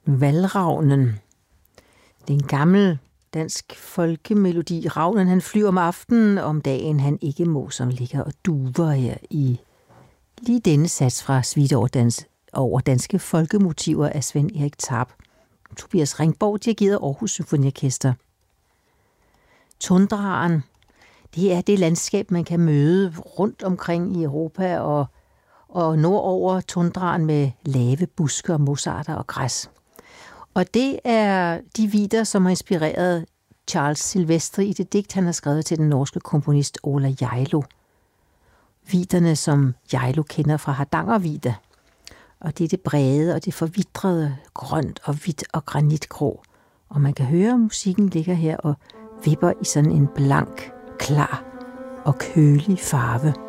Valravnen. Det er en gammel dansk folkemelodi. Ravnen han flyver om aftenen, om dagen han ikke må, som ligger og duver her i lige denne sats fra Suite over danske folkemotiver af Svend Erik Tarp. Tobias Ringborg dirigerede Aarhus Symfoniorkester. Tundraen, det er det landskab, man kan møde rundt omkring i Europa og nordover tundraen med lave buske og mosarter og græs. Og det er de vidder, som har inspireret Charles Silvestri i det digt, han har skrevet til den norske komponist Ola Gjeilo. Vidderne, som Gjeilo kender fra Hardangervidda. Og det er det brede og det forvitrede, grønt og hvidt og granitgrå. Og man kan høre, at musikken ligger her og vipper i sådan en blank, klar og kølig farve.